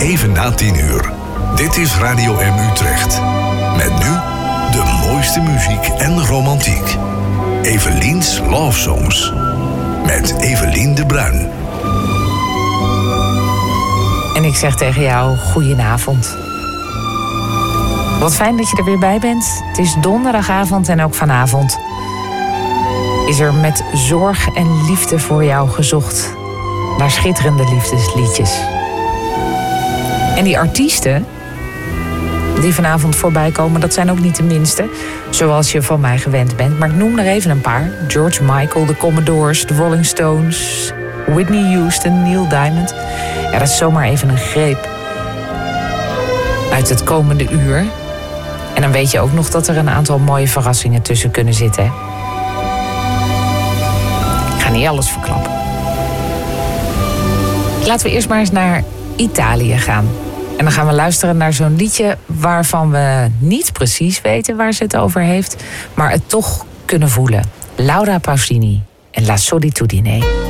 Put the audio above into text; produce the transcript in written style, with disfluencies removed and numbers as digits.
even na 10:00. Dit is Radio M Utrecht. Met nu de mooiste muziek en romantiek. Evelien's Love Songs. Met Evelien de Bruin. En ik zeg tegen jou, goedenavond. Wat fijn dat je er weer bij bent. Het is donderdagavond en ook vanavond is er met zorg en liefde voor jou gezocht naar schitterende liefdesliedjes. En die artiesten die vanavond voorbij komen, dat zijn ook niet de minste, zoals je van mij gewend bent. Maar ik noem er even een paar. George Michael, de Commodores, de Rolling Stones, Whitney Houston, Neil Diamond. Ja, dat is zomaar even een greep uit het komende uur. En dan weet je ook nog dat er een aantal mooie verrassingen tussen kunnen zitten. Hè? Ik ga niet alles verklappen. Laten we eerst maar eens naar Italië gaan. En dan gaan we luisteren naar zo'n liedje waarvan we niet precies weten waar ze het over heeft, maar het toch kunnen voelen. Laura Pausini en La Solitudine.